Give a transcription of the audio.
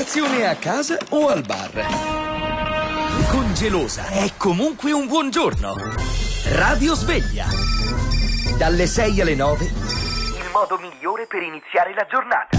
Colazione a casa o al bar. Con Gelosa è comunque un buon giorno. Radio Sveglia. Dalle 6 alle 9. Il modo migliore per iniziare la giornata.